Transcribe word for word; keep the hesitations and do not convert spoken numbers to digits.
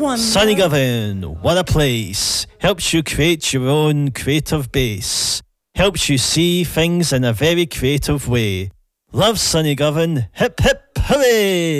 wonder. Sunnygovern, what a place. Helps you create your own creative base. Helps you see things in a very creative way. Love Sunnygovern, hip hip hooray!